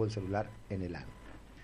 el celular en el ano.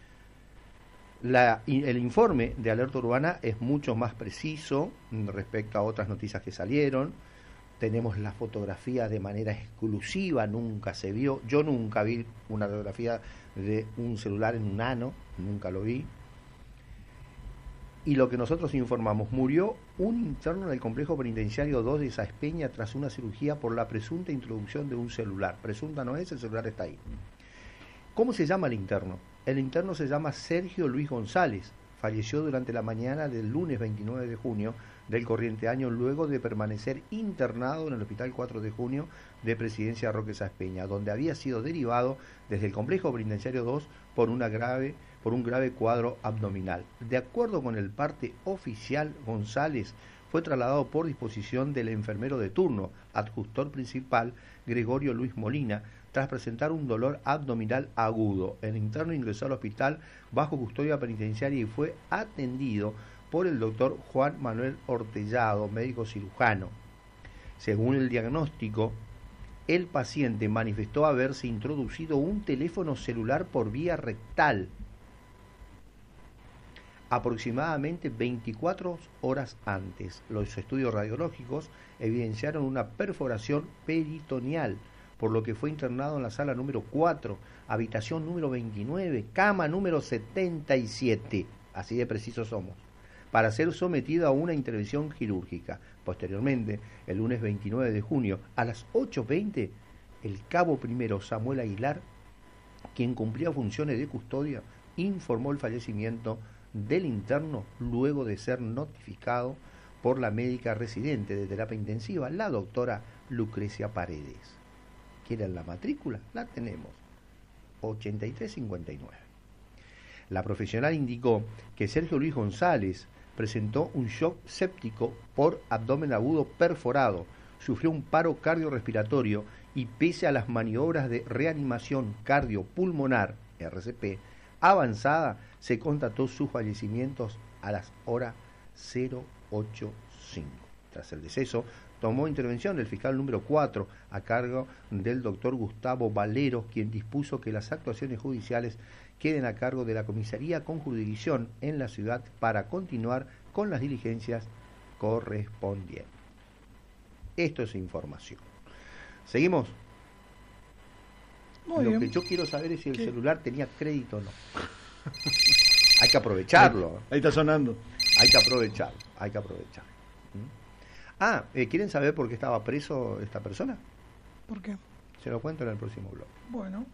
El informe de Alerta Urbana es mucho más preciso respecto a otras noticias que salieron. Tenemos la fotografía de manera exclusiva, nunca se vio. Yo nunca vi una fotografía de un celular en un ano, nunca lo vi. Y lo que nosotros informamos, murió un interno del complejo penitenciario 2 de Sáenz Peña tras una cirugía por la presunta introducción de un celular. Presunta no es, el celular está ahí. ¿Cómo se llama el interno? El interno se llama Sergio Luis González. Falleció durante la mañana del lunes 29 de junio del corriente año, luego de permanecer internado en el Hospital 4 de Junio de Presidencia Roque Sáenz Peña, donde había sido derivado desde el complejo penitenciario 2 por un grave cuadro abdominal. De acuerdo con el parte oficial, González fue trasladado por disposición del enfermero de turno, adjutor principal Gregorio Luis Molina, tras presentar un dolor abdominal agudo. El interno ingresó al hospital bajo custodia penitenciaria y fue atendido por el doctor Juan Manuel Ortellado, médico cirujano. Según el diagnóstico, el paciente manifestó haberse introducido un teléfono celular por vía rectal aproximadamente 24 horas antes. Los estudios radiológicos evidenciaron una perforación peritoneal, por lo que fue internado en la sala número 4, habitación número 29, cama número 77, así de precisos somos, para ser sometido a una intervención quirúrgica. Posteriormente, el lunes 29 de junio, a las 8:20, el cabo primero Samuel Aguilar, quien cumplía funciones de custodia, informó el fallecimiento del interno luego de ser notificado por la médica residente de terapia intensiva, la doctora Lucrecia Paredes. ¿Quieren la matrícula? La tenemos, 8359. La profesional indicó que Sergio Luis González presentó un shock séptico por abdomen agudo perforado, sufrió un paro cardiorrespiratorio y pese a las maniobras de reanimación cardiopulmonar, RCP, avanzada, se constató sus fallecimientos a las horas 085. Tras el deceso, tomó intervención el fiscal número 4 a cargo del doctor Gustavo Valero, quien dispuso que las actuaciones judiciales queden a cargo de la comisaría con jurisdicción en la ciudad para continuar con las diligencias correspondientes. Esto es información. ¿Seguimos? Muy Lo bien. que yo quiero saber es si el celular tenía crédito o no. Hay que aprovecharlo. Ahí está sonando. Hay que aprovecharlo. ¿Quieren saber por qué estaba preso esta persona? ¿Por qué? Se lo cuento en el próximo blog. Bueno.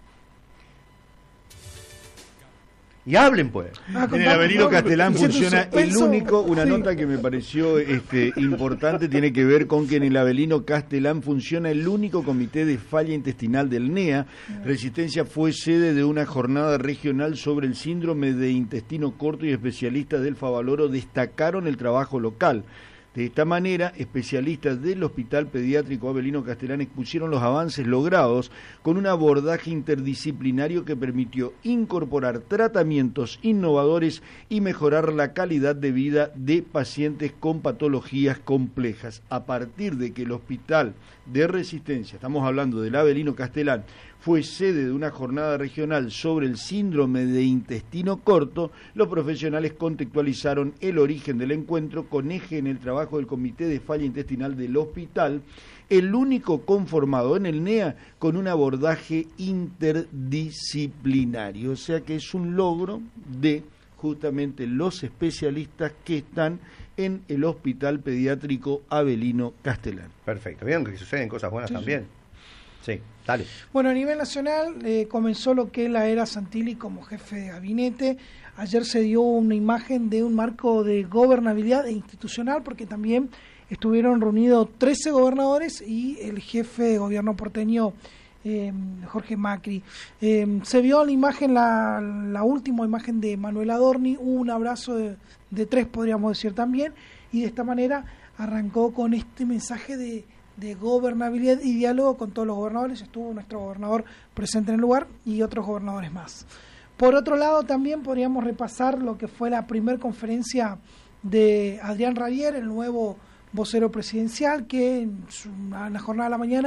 Y hablen, pues. En el Avelino Castelán Hiciste un funciona el suspenso. único, una Sí. nota que me pareció importante, tiene que ver con que en el Avelino Castelán funciona el único comité de falla intestinal del NEA. Resistencia fue sede de una jornada regional sobre el síndrome de intestino corto y especialistas del Favaloro destacaron el trabajo local. De esta manera, especialistas del Hospital Pediátrico Avelino Castelán expusieron los avances logrados con un abordaje interdisciplinario que permitió incorporar tratamientos innovadores y mejorar la calidad de vida de pacientes con patologías complejas. A partir de que el Hospital de Resistencia, estamos hablando del Avelino Castelán, fue sede de una jornada regional sobre el síndrome de intestino corto, los profesionales contextualizaron el origen del encuentro con eje en el trabajo del Comité de Falla Intestinal del hospital, el único conformado en el NEA con un abordaje interdisciplinario, o sea que es un logro de justamente los especialistas que están en el Hospital Pediátrico Avelino Castelán. Perfecto. ¿Vieron que suceden cosas buenas también? Sí, dale. Bueno, a nivel nacional comenzó lo que es la era Santilli como jefe de gabinete. Ayer se dio una imagen de un marco de gobernabilidad e institucional, porque también estuvieron reunidos 13 gobernadores y el jefe de gobierno porteño, Jorge Macri. Se vio la imagen, la última imagen de Manuel Adorni, hubo un abrazo de tres, podríamos decir también, y de esta manera arrancó con este mensaje de gobernabilidad y diálogo con todos los gobernadores. Estuvo nuestro gobernador presente en el lugar y otros gobernadores más. Por otro lado, también podríamos repasar lo que fue la primera conferencia de Adrián Rabier, el nuevo vocero presidencial, que en la jornada de la mañana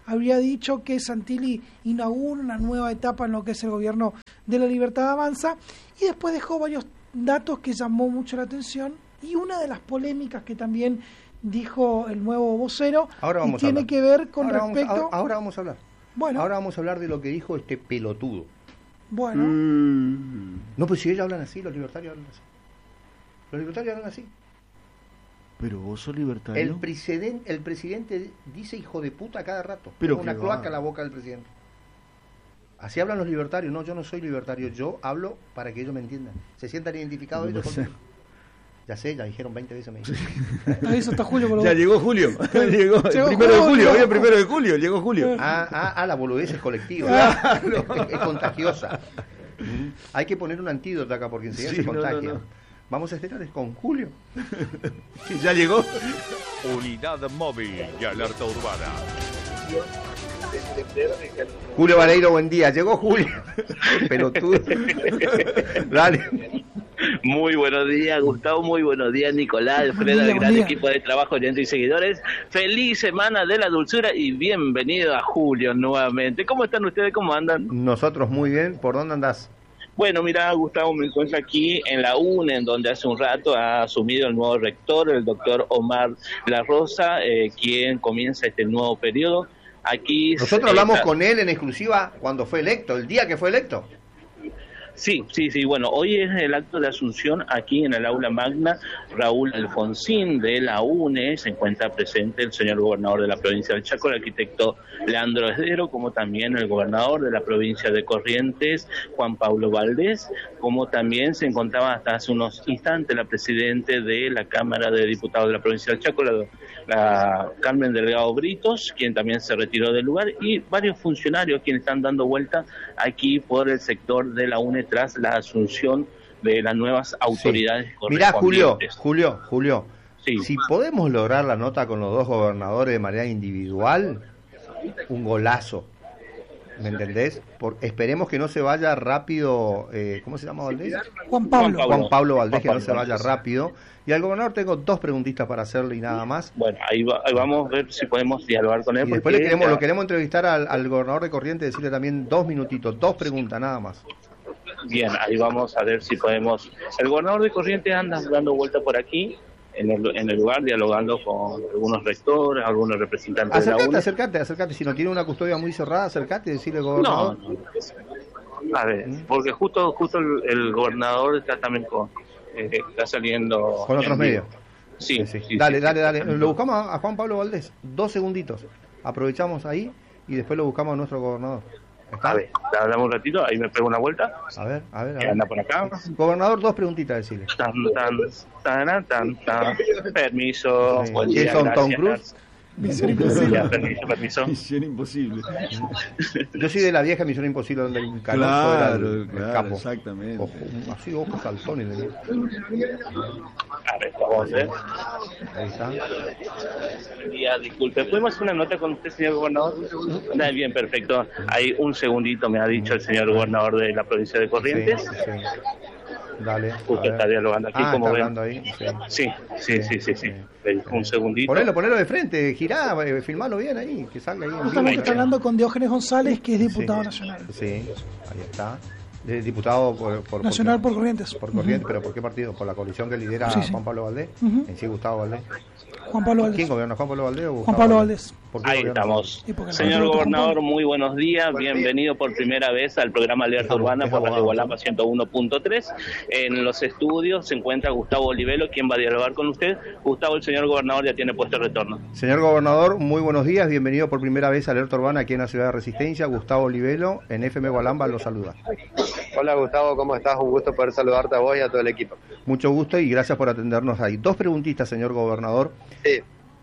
habría dicho que Santilli inaugura una nueva etapa en lo que es el gobierno de La Libertad Avanza, y después dejó varios datos que llamó mucho la atención, y una de las polémicas que también dijo el nuevo vocero y tiene que ver con respecto... Ahora vamos a hablar. Bueno. Ahora vamos a hablar de lo que dijo este pelotudo. Bueno. No, pues si ellos hablan así, los libertarios hablan así. Los libertarios hablan así. Pero vos sos libertario. El presidente dice hijo de puta cada rato. Pero una cloaca en la boca del presidente. Así hablan los libertarios. No, yo no soy libertario. Yo hablo para que ellos me entiendan. Se sientan identificados ellos conmigo. Ya sé, ya dijeron 20 veces. Ahí está Julio. Ya llegó Julio. Llegó el 1 de julio. Hoy es el 1 de julio. Llegó Julio. La boludez es colectiva. Es contagiosa. Hay que poner un antídoto acá porque enseguida se contagia. No. Vamos a estrenar con Julio. Ya llegó. Unidad móvil y alerta urbana. Julio Vareiro, buen día. Llegó Julio. Pero tú. Dale. Muy buenos días, Gustavo. Muy buenos días, Nicolás, Alfredo, del gran equipo de trabajo, oyentes y seguidores. Feliz semana de la dulzura y bienvenido a Julio nuevamente. ¿Cómo están ustedes? ¿Cómo andan? Nosotros muy bien. ¿Por dónde andás? Bueno, mira, Gustavo, me encuentro aquí en la UNE, en donde hace un rato ha asumido el nuevo rector, el doctor Omar La Rosa, quien comienza este nuevo periodo. Aquí nosotros hablamos con él en exclusiva cuando fue electo, el día que fue electo. Sí. Bueno, hoy es el acto de asunción aquí en el aula magna. Raúl Alfonsín de la UNE, se encuentra presente el señor gobernador de la provincia del Chaco, el arquitecto Leandro Esdero, como también el gobernador de la provincia de Corrientes, Juan Pablo Valdés, como también se encontraba hasta hace unos instantes la presidente de la Cámara de Diputados de la provincia del Chaco, la Carmen Delgado Britos, quien también se retiró del lugar, y varios funcionarios quienes están dando vuelta aquí por el sector de la UNE tras la asunción de las nuevas autoridades correspondientes. Mirá, Julio, sí. Si podemos lograr la nota con los dos gobernadores de manera individual, un golazo, ¿me entendés? Esperemos que no se vaya rápido, ¿cómo se llama Valdés? Juan Pablo Valdés, que no se vaya rápido. Y al gobernador tengo 2 preguntitas para hacerle y nada más. Bueno, ahí vamos a ver si podemos dialogar con él. Y después lo queremos entrevistar al gobernador de Corrientes, decirle también 2 minutitos, 2 preguntas nada más. Bien, ahí vamos a ver si podemos. El gobernador de Corrientes anda dando vuelta por aquí, en el lugar, dialogando con algunos rectores, algunos representantes de la UNE. Acércate. Si no tiene una custodia muy cerrada, acércate y decirle al gobernador. No. A ver, porque justo el gobernador está también está saliendo con otros medios. Sí. Dale. Lo buscamos a Juan Pablo Valdés. 2 segunditos. Aprovechamos ahí y después lo buscamos a nuestro gobernador. ¿Está? A ver, hablamos un ratito, ahí me pego una vuelta. A ver. Anda por acá. Gobernador, 2 preguntitas, decirle. Tan. Permiso. Sí. ¿Quién son, Tom Cruise? Misión imposible. Permiso. Misión imposible. Yo soy de la vieja Misión Imposible, donde el calor era el capo. Exactamente. Ojos saltones. A ver, vamos a ver. Ahí está. Disculpe, ¿podemos hacer una nota con usted, señor gobernador? Bien, perfecto. Hay un segundito, me ha dicho el señor gobernador de la provincia de Corrientes. Sí. Dale. Usted está dialogando aquí, como ven. Ahí. Sí. Un segundito. Ponelo de frente, girá, filmalo bien ahí, que salga ahí. Justamente está hablando con Diógenes González, que es diputado nacional. Sí, ahí está. Diputado por Nacional por Corrientes. Por Corrientes, pero ¿por qué partido? ¿Por la coalición que lidera Juan Pablo Valdés? En sí, Gustavo Valdés. Juan Pablo Valdés. ¿Quién gobierna? ¿Juan Pablo Valdés o Gustavo Juan Pablo Valdés? Ahí estamos. Señor gobernador, muy buenos días. Bienvenido por primera vez al programa Alerta Urbana por Radio Gualapa 101.3. En los estudios se encuentra Gustavo Olivelo, quien va a dialogar con usted. Gustavo, el señor gobernador ya tiene puesto el retorno. Señor gobernador, muy buenos días. Bienvenido por primera vez a Alerta Urbana aquí en la Ciudad de Resistencia. Gustavo Olivelo, en FM Gualamba, lo saluda. Hola Gustavo, ¿cómo estás? Un gusto poder saludarte a vos y a todo el equipo. Mucho gusto y gracias por atendernos ahí. 2 preguntitas, señor gobernador. Sí.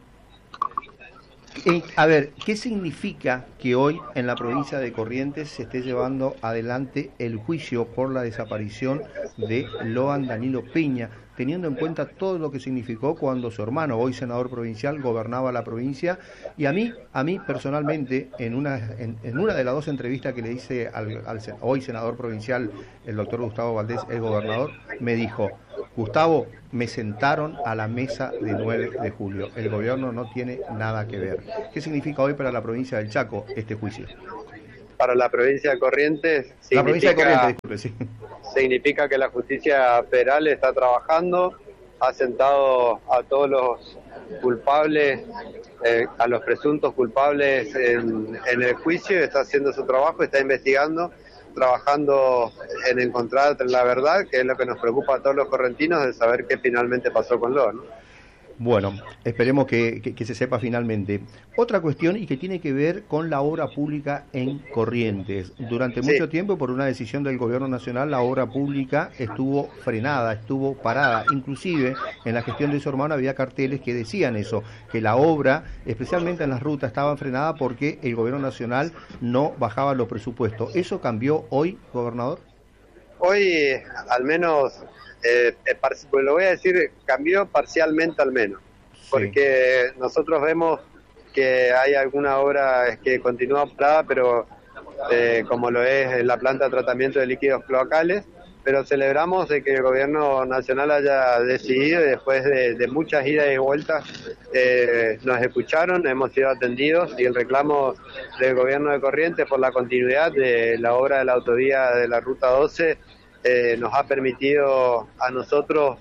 A ver, ¿qué significa que hoy en la provincia de Corrientes se esté llevando adelante el juicio por la desaparición de Loan Danilo Peña, teniendo en cuenta todo lo que significó cuando su hermano, hoy senador provincial, gobernaba la provincia? Y a mí personalmente, en una de las 2 entrevistas que le hice al hoy senador provincial, el doctor Gustavo Valdés, el gobernador, me dijo: Gustavo, me sentaron a la mesa de 9 de julio. El gobierno no tiene nada que ver. ¿Qué significa hoy para la provincia del Chaco este juicio? Para la provincia de Corrientes, La provincia de Corrientes, disculpe, sí. significa que la justicia federal está trabajando, ha sentado a todos los culpables, a los presuntos culpables en el juicio, está haciendo su trabajo, está investigando, trabajando en encontrar la verdad, que es lo que nos preocupa a todos los correntinos, de saber qué finalmente pasó con Lo, ¿no? Bueno, esperemos que se sepa finalmente. Otra cuestión y que tiene que ver con la obra pública en Corrientes. Durante mucho tiempo, por una decisión del gobierno nacional, la obra pública estuvo frenada, estuvo parada. Inclusive, en la gestión de su hermano había carteles que decían eso, que la obra, especialmente en las rutas, estaba frenada porque el gobierno nacional no bajaba los presupuestos. ¿Eso cambió hoy, gobernador? Hoy, al menos, pues lo voy a decir, cambió parcialmente al menos, porque nosotros vemos que hay alguna obra que continúa parada, pero como lo es la planta de tratamiento de líquidos cloacales, pero celebramos de que el gobierno nacional haya decidido, y después de muchas idas y vueltas, nos escucharon, hemos sido atendidos, y el reclamo del gobierno de Corrientes por la continuidad de la obra de la autovía de la Ruta 12 nos ha permitido a nosotros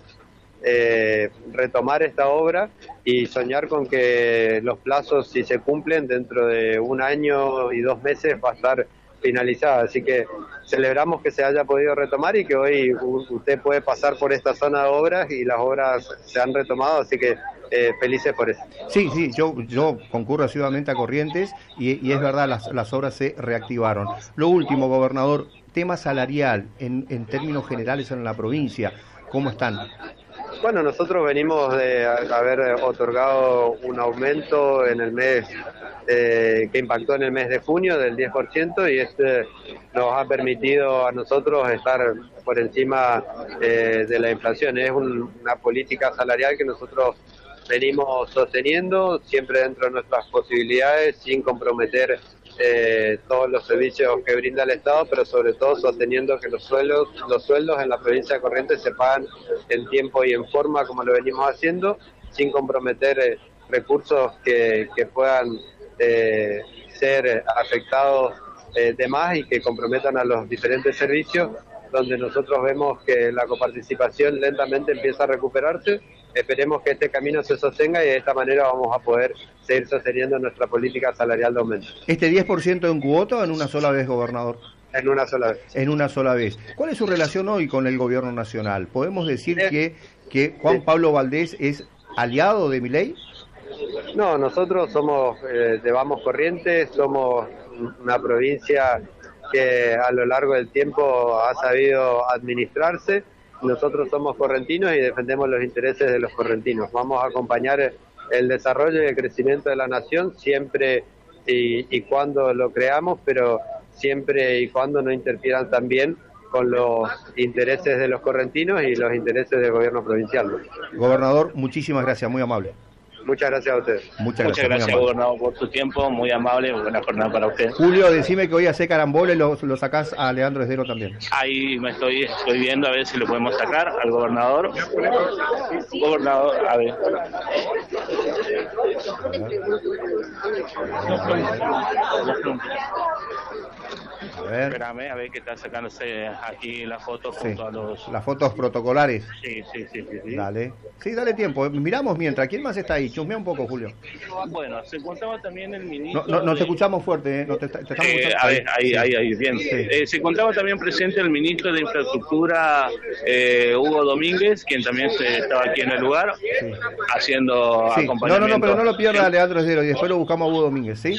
retomar esta obra y soñar con que los plazos, si se cumplen, dentro de 1 año y 2 meses va a estar finalizada. Así que celebramos que se haya podido retomar y que hoy usted puede pasar por esta zona de obras y las obras se han retomado, así que felices por eso. Sí, yo concurro asiduamente a Corrientes y es verdad, las obras se reactivaron. Lo último, gobernador, tema salarial en términos generales en la provincia, ¿cómo están? Bueno, nosotros venimos de haber otorgado un aumento en el mes que impactó en el mes de junio del 10%, y este nos ha permitido a nosotros estar por encima de la inflación. Es una política salarial que nosotros venimos sosteniendo siempre dentro de nuestras posibilidades, sin comprometer todos los servicios que brinda el Estado, pero sobre todo sosteniendo que los sueldos en la provincia de Corrientes se pagan en tiempo y en forma, como lo venimos haciendo, sin comprometer recursos que puedan ser afectados de más y que comprometan a los diferentes servicios, donde nosotros vemos que la coparticipación lentamente empieza a recuperarse. Esperemos que este camino se sostenga y de esta manera vamos a poder seguir sosteniendo nuestra política salarial de aumento. ¿Este 10% en cuota o en una sola vez, gobernador? En una sola vez. En una sola vez. ¿Cuál es su relación hoy con el gobierno nacional? ¿Podemos decir que Juan Pablo Valdés es aliado de Milei? No, nosotros somos de Vamos Corrientes, somos una provincia que a lo largo del tiempo ha sabido administrarse. Nosotros somos correntinos y defendemos los intereses de los correntinos. Vamos a acompañar el desarrollo y el crecimiento de la nación siempre y cuando lo creamos, pero siempre y cuando no interfieran también con los intereses de los correntinos y los intereses del gobierno provincial. Gobernador, muchísimas gracias, muy amable. Muchas gracias a ustedes. Muchas gracias, gobernador, por su tiempo, muy amable, buena jornada para usted. Julio, decime que hoy hace caramboles, lo sacás a Leandro Esdero también. Ahí me estoy viendo a ver si lo podemos sacar al gobernador. Gobernador, a ver. A ver. Espérame, a ver que está sacándose aquí la foto junto a los... Las fotos protocolares. Sí. Dale. Sí, dale tiempo. Miramos mientras. ¿Quién más está ahí? Chusmea un poco, Julio. Bueno, se encontraba también el ministro... No te escuchamos fuerte, ¿eh? No te estamos escuchando. A ver, ahí, bien. Sí. Se encontraba también presente el ministro de Infraestructura, Hugo Domínguez, quien también estaba aquí en el lugar, haciendo acompañamiento. No, pero no lo pierda Leandro Esdero y después lo buscamos a Hugo Domínguez, ¿sí?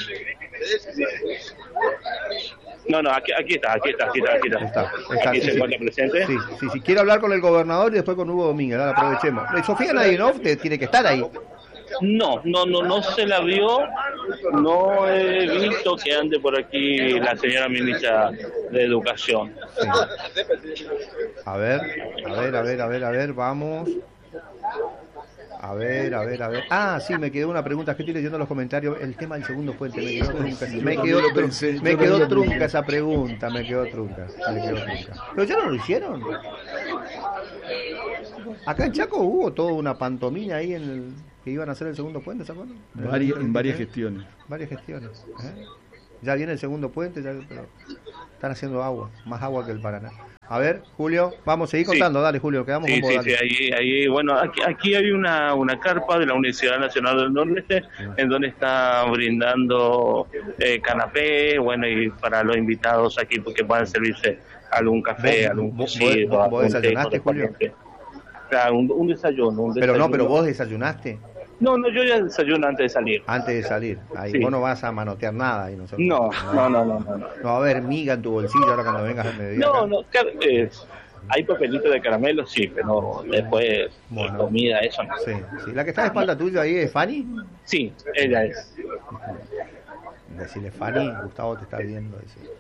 No, aquí está. Aquí se encuentra presente. Sí, quiere hablar con el gobernador y después con Hugo Domínguez, ahora aprovechemos. Sofía Nadinov tiene que estar ahí. No se la vio, no he visto que ande por aquí la señora ministra de Educación. Sí. A ver, vamos. A ver. Ah, sí, me quedó una pregunta. Que estoy leyendo los comentarios. El tema del segundo puente me quedó trunca esa pregunta. Me quedó trunca. Pero ya no lo hicieron. Acá en Chaco hubo toda una pantomima ahí que iban a hacer el segundo puente, ¿se acuerdan? En varias gestiones. Varias gestiones. Ya viene el segundo puente, pero están haciendo agua, más agua que el Paraná. A ver, Julio, vamos a seguir contando, dale Julio, quedamos con vos. Ahí, bueno, aquí hay una carpa de la Universidad Nacional del Nordeste, en donde está brindando canapé, bueno, y para los invitados aquí, porque puedan servirse algún café, algún cocido. ¿Vos desayunaste, Julio? Claro, un desayuno. Pero vos desayunaste. No, yo ya desayuno antes de salir. Antes de salir. Ahí Sí. Vos no vas a manotear nada. Y nosotros, No. No va a haber miga en tu bolsillo ahora cuando vengas al mediodía. Hay papelito de caramelo, sí, pero después comida, eso no. Sí. La que está de espalda tuya ahí es Fanny. Sí, ella es. Decirle Fanny, Gustavo te está viendo.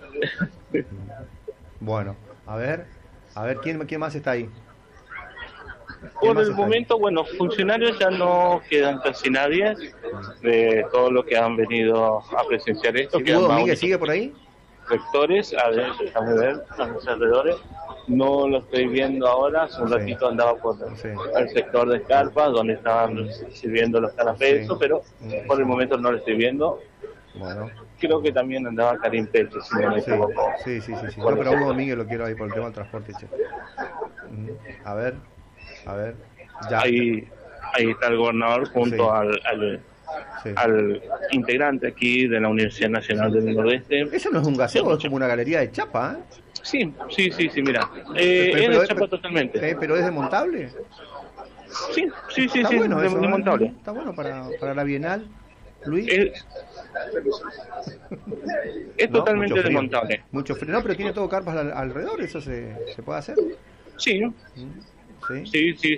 Bueno, a ver, ¿quién más está ahí? Por el momento, bueno, funcionarios ya no quedan casi nadie de todos los que han venido a presenciar esto. ¿Hugo Domínguez sigue por ahí? Rectores, a ver, déjame ver, a los alrededores. No lo estoy viendo ahora, hace un ratito andaba por el sector de Escarpa, donde estaban sirviendo los canapés, pero por el momento no lo estoy viendo. Bueno. Creo que también andaba Karim Peche, si no me equivoco. Sí. Yo, pero Hugo Domínguez lo quiero ahí por el tema del transporte, che. A ver, ya. Ahí está el gobernador junto al integrante aquí de la Universidad Nacional del Nordeste. Eso no es un gazebo, es como una galería de chapa, ¿eh? Sí, mira. Es de chapa totalmente. ¿Pero es desmontable? Sí, Está bueno eso, desmontable. Está bueno para la Bienal, Luis. Es totalmente desmontable. Mucho frío. No, pero tiene todo carpas alrededor, ¿eso se puede hacer? Sí. Sí.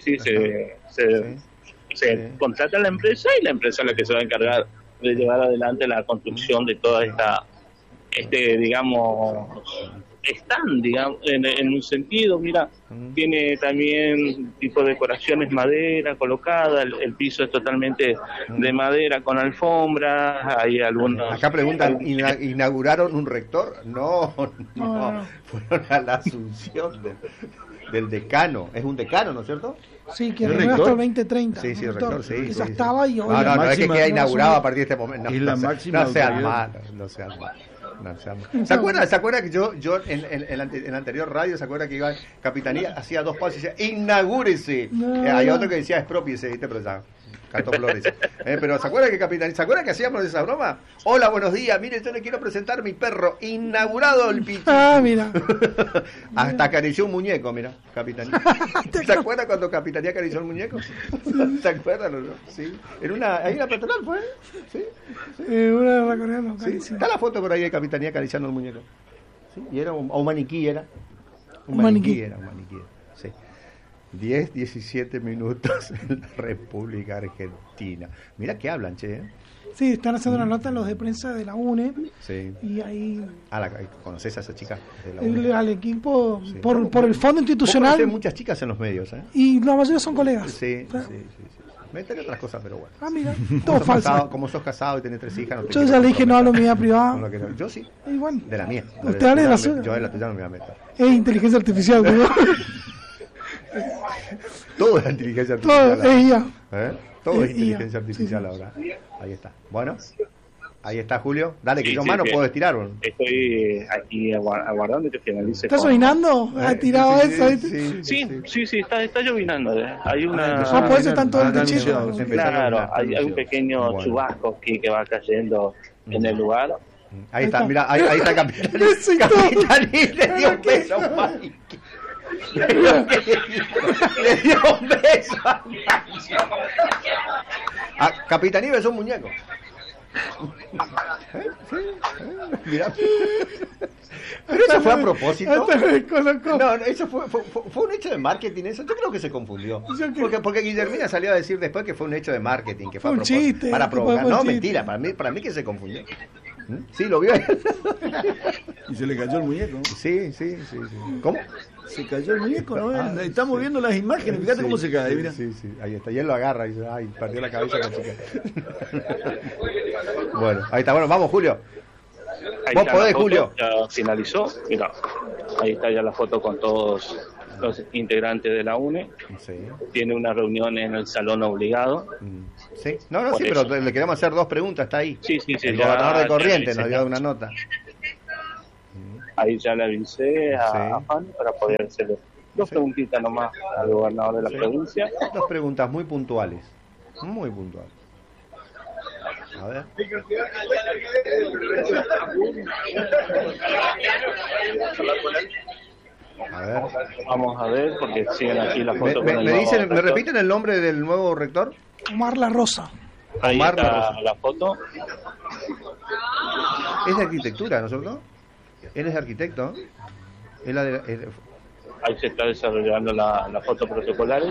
Se contrata a la empresa y la empresa es la que se va a encargar de llevar adelante la construcción de toda digamos, stand, digamos, en un sentido, mira, tiene también tipo de decoraciones madera colocada, el piso es totalmente de madera con alfombra, hay algunos... Acá preguntan, ¿inauguraron un rector? No, fueron a la asunción del decano, es un decano, ¿no es cierto? Sí, que renueva hasta el 2030. Sí, el rector, sí. Que ya estaba y hoy... No, es que queda inaugurado a partir de este momento. Es la máxima. No sean malos. ¿Se acuerda que yo en la anterior radio, se acuerda que iba Capitanía, hacía 2 pasos y decía, inaugúrese? Hay otro que decía, expropiese, ¿viste? Pero ya, cantó flores. Pero ¿se acuerda que Capitanía, que hacíamos esa broma? Hola, buenos días, mire, yo le quiero presentar a mi perro, inaugurado el pichín. Mira. Hasta acarició un muñeco, mira, Capitanía. ¿Se acuerda cuando Capitanía acarició el muñeco? ¿Se acuerdan o no? Sí. Ahí en la peatonal fue, ¿sí? Una recorriendo. Sí. Está la foto por ahí de Capitanía acariciando el muñeco. ¿Sí? Y era un maniquí, era. Un maniquí. Sí. 17 minutos en la República Argentina. Mira que hablan, che. Sí, están haciendo una nota los de prensa de la UNE. Sí. Y ahí... ¿Conoces a esa chica? De la UNE? Al equipo, sí. por el fondo institucional. Hay muchas chicas en los medios, ¿eh? Y la mayoría son colegas. Sí. Meten otras cosas, pero bueno. Mira, todo falso. Como sos casado y tenés 3 hijas, no te yo ya le dije no hablo mía privada. Yo sí. Y bueno. De la mía. Usted habla de la suya. Yo de la tuya no me voy a meter. Es inteligencia artificial, ¿no? Todo es inteligencia artificial. Todo es IA. Todo es inteligencia artificial ahora. Ahí está. Bueno. Ahí está, Julio. Dale, que yo más no puedo estirar. Estoy aquí aguardando que finalice. ¿Estás llovinando? ¿Has tirado eso? Sí, está llovinando. Hay una... por eso están todos de chico. Claro, hay un pequeño chubasco aquí que va cayendo en el lugar. Ahí está, mira, ahí está Capitaní. Le dio un beso a Mike. Le dio un beso a Mike. Capitaní besó un muñeco. Mira. Pero eso fue a propósito. No, eso fue un hecho de marketing. Eso yo creo que se confundió. Porque Guillermina salió a decir después que fue un hecho de marketing, que fue a propósito, chiste, para provocar. No, mentira, para mí que se confundió. Sí, lo vio. Y se le cayó el muñeco. Sí. ¿Cómo? Se cayó el muñeco, ¿no? Estamos viendo las imágenes, fíjate cómo se cae, mira. Sí, ahí está. Y él lo agarra y dice, ay, perdió la cabeza la chica. Bueno, ahí está. Bueno, vamos, Julio. Ahí Vos está podés, la foto, Julio. ya finalizó. Mira, ahí está ya la foto con todos los integrantes de la UNE. Sí. Tiene una reunión en el salón obligado. Sí. No, Por sí, eso. pero le queremos hacer dos preguntas, está ahí. Sí, El ya- gobernador de ya Corrientes le nos avisé. dio una nota. Ahí ya le avisé a Sí. Fanny para poder hacerle dos Sí. preguntitas nomás al gobernador de la Sí. provincia. Dos preguntas muy puntuales. Muy puntuales. A ver. A ver. Vamos a ver, porque siguen aquí la ¿Me, foto con el me nuevo dicen, ¿me rector. repiten el nombre del nuevo rector? Omar La Rosa. Ahí Omar La está Rosa. la foto. Es de arquitectura, ¿no es cierto? Él es arquitecto. Él Ahí se está desarrollando la foto protocolares.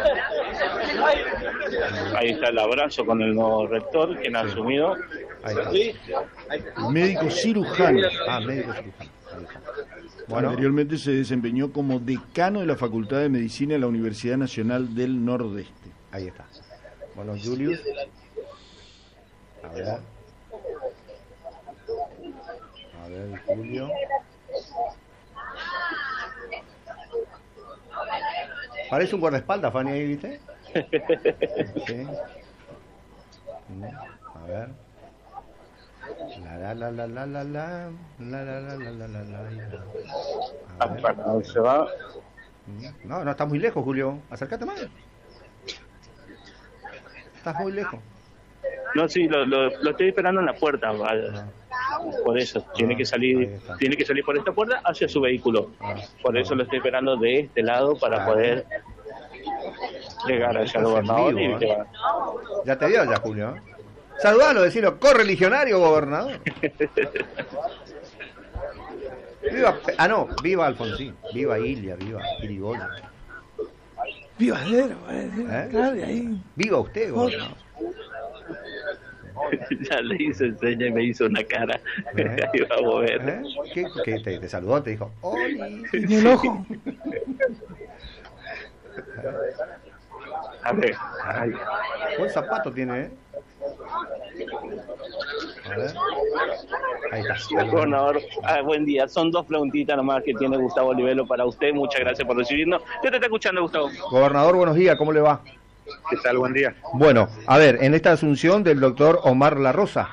Ahí está el abrazo con el nuevo rector, quien ha asumido. ahí está. Médico cirujano. Médico cirujano. Ahí está. Bueno, Anteriormente se desempeñó como decano de la Facultad de Medicina de la Universidad Nacional del Nordeste. ahí está. Bueno, Julius. A ver. A ver, Julio. Parece un guardaespaldas, Fanny, ahí, ¿viste? Sí. A ver. La la la la la la la la la la la la la. A ver. Ahí se va. No, está muy lejos, Julio. Acércate más. Estás muy lejos. No, sí, lo estoy esperando en la puerta. Por eso, tiene que ahí salir está. por esta puerta hacia su vehículo. Por eso lo estoy esperando de este lado para poder llegar hacia el gobernador y vivo, llevar. Ya te dio ya, Julio. Saludalo, decilo, correligionario gobernador. Viva Alfonsín, viva Ilia, viva Irigoyen. Viva Cero, claro, y ahí. Viva usted, gobernador. Ya le hice seña y me hizo una cara. Ahí va a mover. ¿Qué te saludó? Te dijo, ¡Oli! En el ojo. A ver, ahí. Buen zapato tiene, ¿eh? A ver. Ahí está. Gobernador, buen día. Son dos preguntitas nomás que tiene Gustavo Olivelo para usted. Muchas gracias por recibirnos. ¿Qué te está escuchando, Gustavo? Gobernador, buenos días, ¿cómo le va? ¿Qué tal? Buen día. Bueno, a ver, en esta asunción del doctor Omar La Rosa.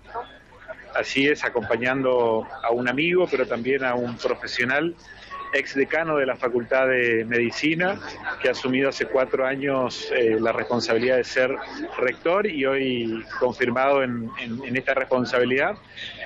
Así es, acompañando a un amigo, pero también a un profesional, ex decano de la Facultad de Medicina, que ha asumido hace 4 años la responsabilidad de ser rector y hoy confirmado en esta responsabilidad,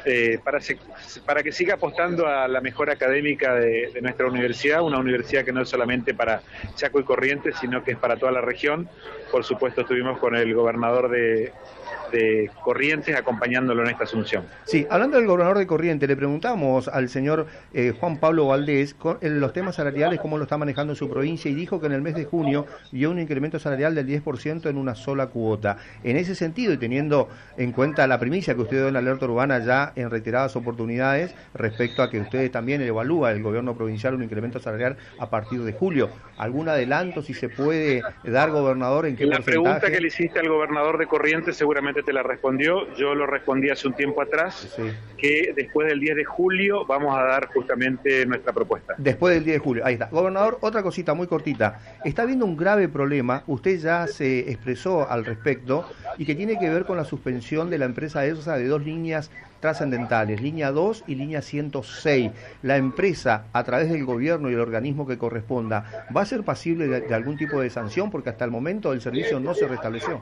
para que siga apostando a la mejora académica de nuestra universidad, una universidad que no es solamente para Chaco y Corrientes, sino que es para toda la región. Por supuesto, estuvimos con el gobernador de Corrientes acompañándolo en esta asunción. Sí, hablando del gobernador de Corrientes, le preguntamos al señor Juan Pablo Valdés los temas salariales, cómo lo está manejando en su provincia, y dijo que en el mes de junio dio un incremento salarial del 10% en una sola cuota. En ese sentido, y teniendo en cuenta la primicia que usted dio en la alerta urbana ya en reiteradas oportunidades, respecto a que ustedes también evalúa el gobierno provincial un incremento salarial a partir de julio, ¿algún adelanto si se puede dar, gobernador, en qué La porcentaje? pregunta que le hiciste al gobernador de Corrientes seguramente te la respondió. Yo lo respondí hace un tiempo atrás, Sí. que después del 10 de julio vamos a dar justamente nuestra propuesta. Después del 10 de julio, ahí está. Gobernador, otra cosita muy cortita. Está habiendo un grave problema, usted ya se expresó al respecto, y que tiene que ver con la suspensión de la empresa ESA de 2 líneas trascendentales, línea 2 y línea 106. La empresa, a través del gobierno y el organismo que corresponda, ¿va a ser pasible de algún tipo de sanción? Porque hasta el momento el servicio no se restableció.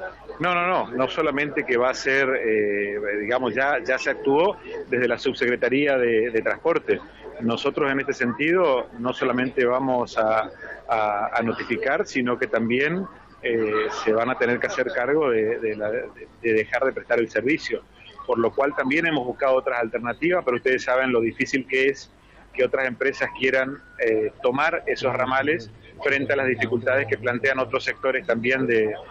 No solamente que va a ser, digamos, ya se actuó desde la Subsecretaría de Transporte. Nosotros en este sentido no solamente vamos a notificar, sino que también se van a tener que hacer cargo de dejar de prestar el servicio, por lo cual también hemos buscado otras alternativas, pero ustedes saben lo difícil que es que otras empresas quieran tomar esos ramales frente a las dificultades que plantean otros sectores también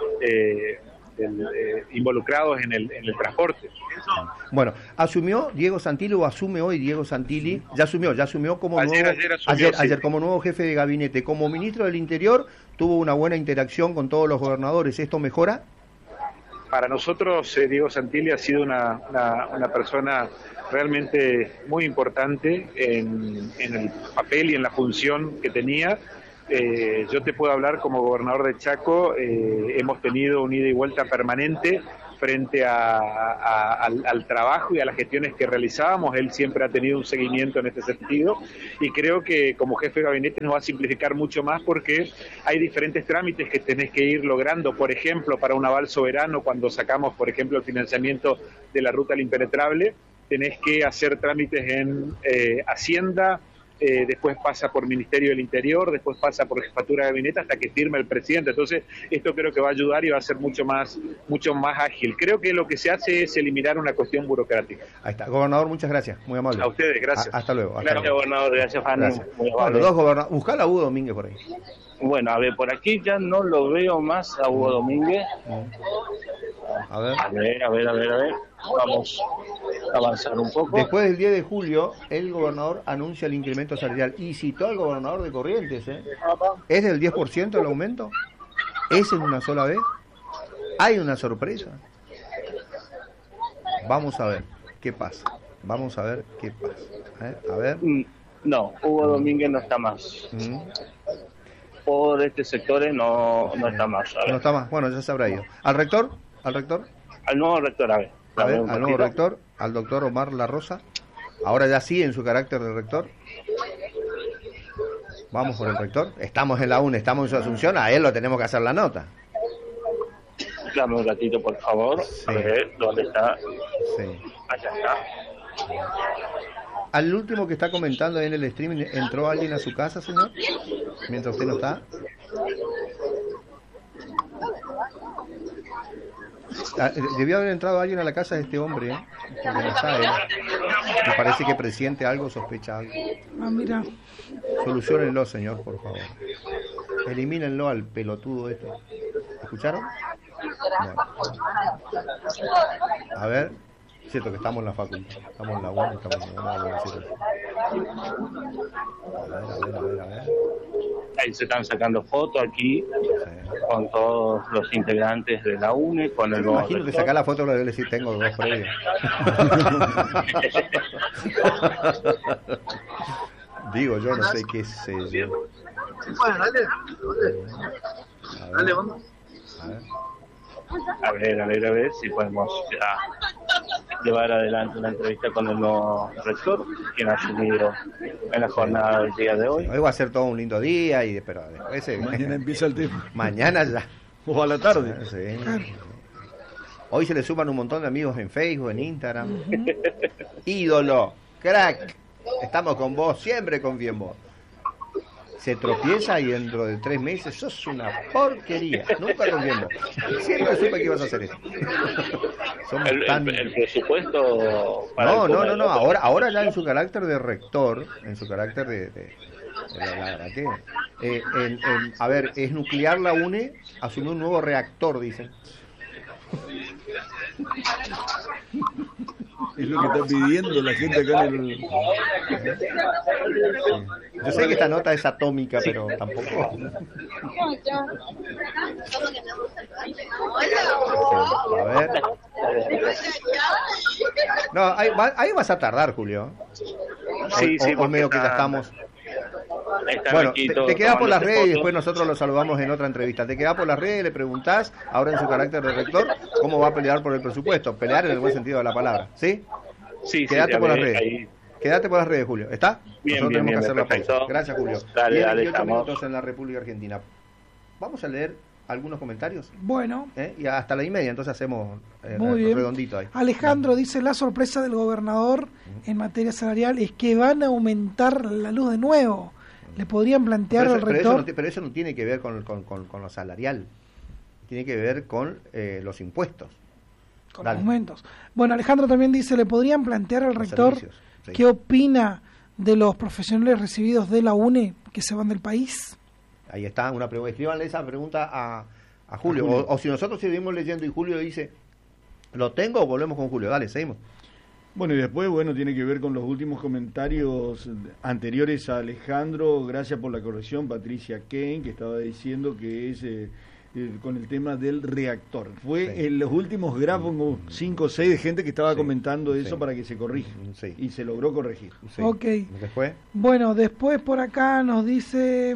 involucrados en el transporte. Bueno, asumió Diego Santilli, o asume hoy Diego Santilli, ya asumió como Ayer como nuevo jefe de gabinete. Como ministro del Interior tuvo una buena interacción con todos los gobernadores. ¿Esto mejora? Para nosotros, Diego Santilli ha sido una persona realmente muy importante en el papel y en la función que tenía. Yo te puedo hablar como gobernador de Chaco, hemos tenido un ida y vuelta permanente frente al trabajo y a las gestiones que realizábamos. Él siempre ha tenido un seguimiento en este sentido y creo que como jefe de gabinete nos va a simplificar mucho más porque hay diferentes trámites que tenés que ir logrando. Por ejemplo, para un aval soberano, cuando sacamos, por ejemplo, el financiamiento de la ruta al impenetrable, tenés que hacer trámites en Hacienda, después pasa por Ministerio del Interior, después pasa por Jefatura de Gabinete hasta que firme el presidente. Entonces, esto creo que va a ayudar y va a ser mucho más ágil. Creo que lo que se hace es eliminar una cuestión burocrática. Ahí está. Gobernador, muchas gracias. Muy amable. A ustedes, gracias. Hasta luego. Gracias, gobernador. Gracias, Fanny. Gracias. Muy Bueno, amable. los dos gobernadores. Buscá a Hugo Domínguez por ahí. Bueno, a ver, por aquí ya no lo veo más a Hugo Domínguez. A ver. A ver. Vamos a avanzar un poco. Después del 10 de julio, el gobernador anuncia el incremento salarial y citó al gobernador de Corrientes. ¿Es del 10% el aumento? ¿Es en una sola vez? ¿Hay una sorpresa? Vamos a ver qué pasa. A ver. No, Hugo Domínguez no está más. Por este sector no está más. No está más. Bueno, ya se habrá ido. ¿Al rector? Al nuevo rector, a ver. Al nuevo rector, al doctor Omar La Rosa. Ahora ya sí, en su carácter de rector. Vamos por el rector. Estamos en la UNE, estamos en su asunción. A él lo tenemos que hacer la nota. Dame un ratito, por favor. Sí. A ver, ¿dónde está? Sí. Allá está. Al último que está comentando en el streaming, ¿entró alguien a su casa, señor? Mientras usted no está. Debió haber entrado alguien a la casa de este hombre, porque no está él. Me parece que presiente algo, sospecha algo. Ah, mira. Soluciónenlo, señor, por favor. Elimínenlo al pelotudo este. ¿Escucharon? Bueno. A ver, cierto que estamos en la facultad, estamos en la UNE, estamos en la UNE. A ver. Ahí se están sacando fotos aquí con todos los integrantes de la UNE, con el nuevo Imagino que rector. sacar la foto de decir tengo dos previos. Digo yo, no sé qué sé yo. Bueno, dale, vamos. A ver si podemos ya llevar adelante una entrevista con el nuevo rector, quien ha asumido en la jornada del día de hoy. Hoy va a ser todo un lindo día, pero después Mañana empieza el tema. Mañana ya. O a la tarde. Sí. Hoy se le suman un montón de amigos en Facebook, en Instagram. Ídolo, crack, estamos con vos, siempre confío en vos. Se tropieza y dentro de 3 meses sos una porquería. Nunca confío en vos. Siempre supe que ibas a hacer eso. Somos tan... El presupuesto para No, el no, Coma, no, ahora ya en su carácter de rector, en su carácter de la verdad que a ver, es nuclear la UNE, asumió un nuevo reactor, dicen. Es lo que está pidiendo la gente acá en el... Yo sé que esta nota es atómica, pero tampoco. A ver. No, ahí vas a tardar, Julio. Sí, o medio que ya estamos. Bueno, te quedás por las redes y después nosotros lo saludamos en otra entrevista. Te quedás por las redes, le preguntás, ahora en su carácter de rector, cómo va a pelear por el presupuesto. Pelear en el buen sentido de la palabra, ¿sí? Sí, quédate por las redes. Ahí. Quédate por las redes, Julio. ¿Está? Bien, Nosotros tenemos que hacer la perfecto. pausa. Gracias, Julio. Dale, 28 estamos. minutos en la República Argentina. Vamos a leer algunos comentarios. Bueno. Y hasta la 1:30, entonces hacemos Muy bien. redondito ahí. Alejandro dice, la sorpresa del gobernador en materia salarial es que van a aumentar la luz de nuevo. Le podrían plantear al rector... Pero eso no tiene que ver con lo salarial. Tiene que ver con los impuestos. Con los aumentos. Bueno, Alejandro también dice, le podrían plantear al rector servicios, sí. qué opina de los profesionales recibidos de la UNE que se van del país. Ahí está, una pregunta. Escríbanle esa pregunta a Julio. O si nosotros seguimos leyendo y Julio dice, ¿lo tengo o volvemos con Julio? Dale, seguimos. Bueno, y después, tiene que ver con los últimos comentarios anteriores a Alejandro. Gracias por la corrección, Patricia Kane, que estaba diciendo que es con el tema del reactor. Fue en los últimos gráficos 5 o 6 de gente que estaba comentando eso para que se corrija. Y se logró corregir. Ok. ¿Después? Bueno, después por acá nos dice...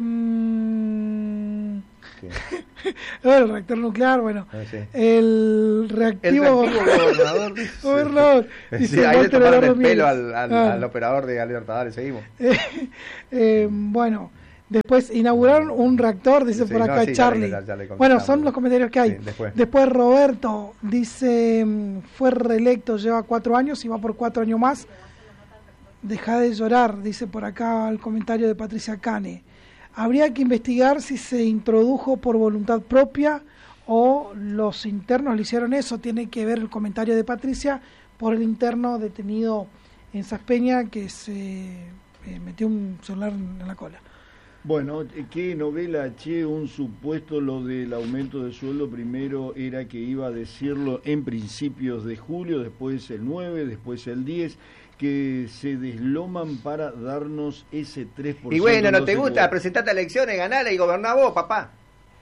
el reactor nuclear, bueno, el reactivo gobernador. Gobernador. Sí, ahí le tomaron el pelo al operador de Alerta, dale, seguimos. Bueno, después inauguraron un reactor, dice por acá Charlie. Ya le bueno, son los comentarios que hay. Sí, después Roberto dice, fue reelecto, lleva 4 años y va por 4 años más. Deja de llorar, dice por acá el comentario de Patricia Cane. Habría que investigar si se introdujo por voluntad propia o los internos le hicieron eso. Tiene que ver el comentario de Patricia por el interno detenido en Saspeña que se metió un celular en la cola. Bueno, qué novela, che, un supuesto lo del aumento de sueldo. Primero era que iba a decirlo en principios de julio, después el 9, después el 10, que se desloman para darnos ese 3%. Y bueno, no te gusta, presentate a elecciones, ganala y goberná vos, papá.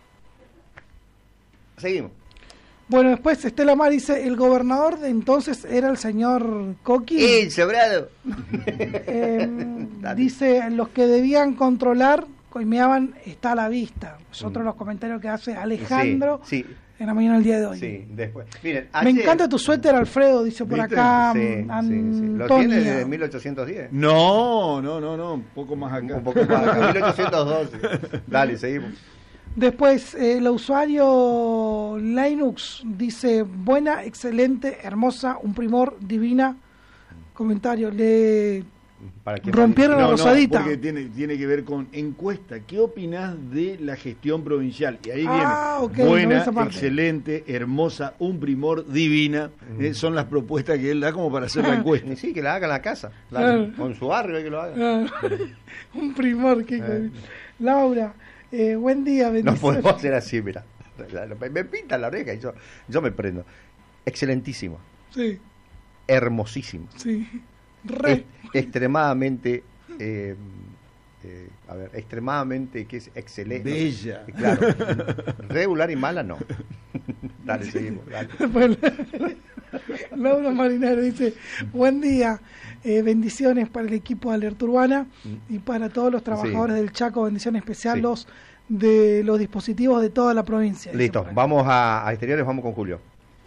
Seguimos. Bueno, después Estela Mar dice, el gobernador de entonces era el señor Coqui. El sobrado. Dice, los que debían controlar, coimeaban, está a la vista. Es otro de los comentarios que hace Alejandro en la mañana del día de hoy. Sí, después. Miren, me encanta tu suéter, Alfredo, dice por acá. ¿Lo tiene desde 1810? No, un poco más acá. Un poco más acá, 1812. Dale, seguimos. Después, el usuario Linux dice, buena, excelente, hermosa, un primor, divina. Comentario, rompieron la rosadita. Porque tiene que ver con encuesta. ¿Qué opinás de la gestión provincial? Y ahí viene, buena, excelente, hermosa, un primor, divina. Son las propuestas que él da como para hacer la encuesta. Sí, que la haga en la casa. Con su barrio que lo haga. Un primor, Laura. Buen día, bendiciones. No podemos hacer así, mira. Me pinta la oreja y yo me prendo. Excelentísimo. Sí. Hermosísimo. Sí. Extremadamente, extremadamente que es excelente. Bella. Claro. Regular y mala no. Dale, seguimos. Dale. Bueno, Laura Marinero dice, buen día. Bendiciones para el equipo de Alerta Urbana y para todos los trabajadores del Chaco, bendición especial de los dispositivos de toda la provincia. Listo, vamos a exteriores, vamos con Julio.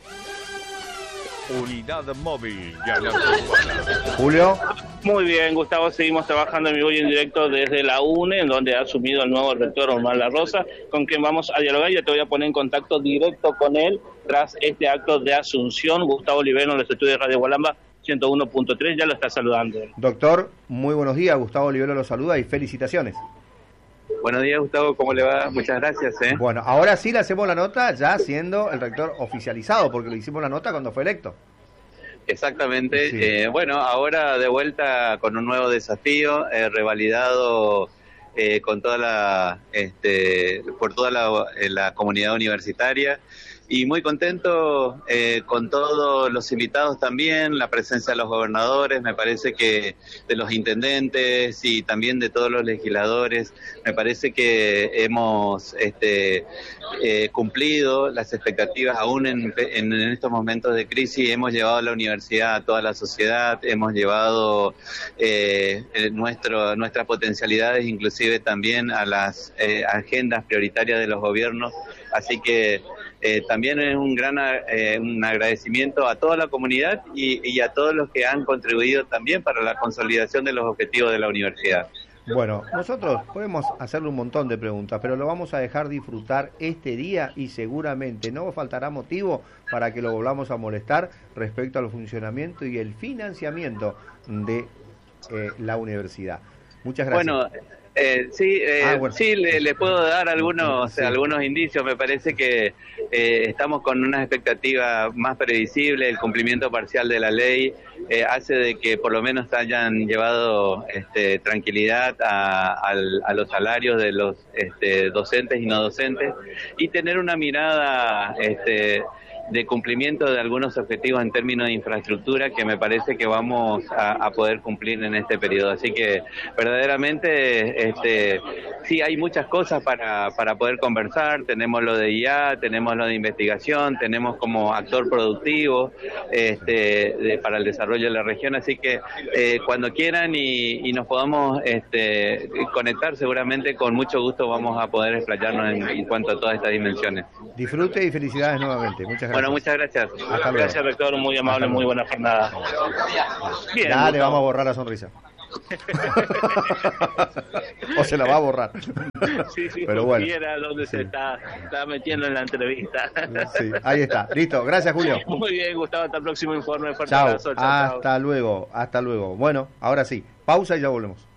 Unidad móvil y Alerta Urbana. Julio. Muy bien, Gustavo, seguimos trabajando en vivo y en directo desde la UNE, en donde ha asumido el nuevo rector Omar La Rosa, con quien vamos a dialogar. Ya te voy a poner en contacto directo con él tras este acto de asunción. Gustavo Olivero, en los estudios de Radio Gualamba 101.3, ya lo está saludando. Doctor, muy buenos días, Gustavo Olivero lo saluda y felicitaciones. Buenos días, Gustavo, ¿cómo le va? Muchas gracias. Bueno, ahora sí le hacemos la nota ya siendo el rector oficializado, porque le hicimos la nota cuando fue electo. Exactamente. Sí. Bueno, ahora de vuelta con un nuevo desafío, revalidado con toda por toda la comunidad universitaria. Y muy contento con todos los invitados también, la presencia de los gobernadores, me parece que de los intendentes y también de todos los legisladores, me parece que hemos cumplido las expectativas aún en estos momentos de crisis. Hemos llevado a la universidad a toda la sociedad, hemos llevado nuestras potencialidades inclusive también a las agendas prioritarias de los gobiernos, así que también es un gran un agradecimiento a toda la comunidad y a todos los que han contribuido también para la consolidación de los objetivos de la universidad. Bueno, nosotros podemos hacerle un montón de preguntas, pero lo vamos a dejar disfrutar este día y seguramente no faltará motivo para que lo volvamos a molestar respecto al funcionamiento y el financiamiento de la universidad. Muchas gracias. Bueno, sí, le puedo dar algunos indicios. Me parece que estamos con unas expectativas más previsibles. El cumplimiento parcial de la ley hace de que por lo menos hayan llevado tranquilidad a los salarios de los docentes y no docentes, y tener una mirada de cumplimiento de algunos objetivos en términos de infraestructura que me parece que vamos a poder cumplir en este periodo. Así que verdaderamente sí, hay muchas cosas para poder conversar. Tenemos lo de IA, tenemos lo de investigación, tenemos como actor productivo para el desarrollo de la región, así que cuando quieran y nos podamos conectar, seguramente con mucho gusto vamos a poder explayarnos en cuanto a todas estas dimensiones. Disfrute y felicidades nuevamente. Muchas gracias. Bueno, muchas gracias. Gracias, rector, muy amable, muy buena jornada. Bien, ya le vamos a borrar la sonrisa. O se la va a borrar. Sí, pero bueno, viera dónde se está metiendo en la entrevista. Sí, ahí está, listo, gracias Julio. Muy bien, Gustavo, hasta el próximo informe. Chao, hasta luego. Bueno, ahora sí, pausa y ya volvemos.